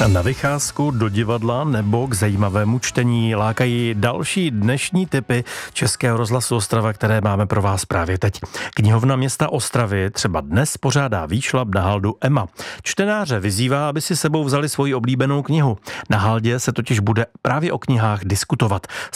Na vycházku, do divadla nebo k zajímavému čtení lákají další dnešní tipy Českého rozhlasu Ostrava, které máme pro vás právě teď. Knihovna města Ostravy třeba dnes pořádá výšlap na haldu Emma. Čtenáře vyzývá, aby si sebou vzali svoji oblíbenou knihu. Na haldě se totiž bude právě o knihách diskutovat.